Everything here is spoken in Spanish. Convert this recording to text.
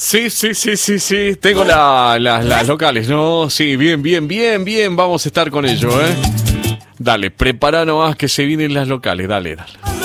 Sí. Tengo las locales, ¿no? Sí, bien. Vamos a estar con ello, ¿eh? Dale, prepara nomás que se vienen las locales. Dale.